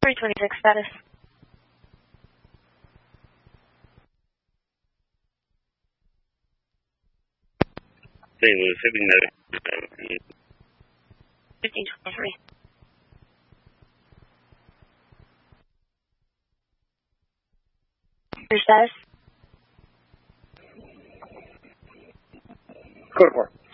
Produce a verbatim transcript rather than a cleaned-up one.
three twenty-six status. Saint Louis, fifteen negative. fifteen twenty-three. Your status? Code four.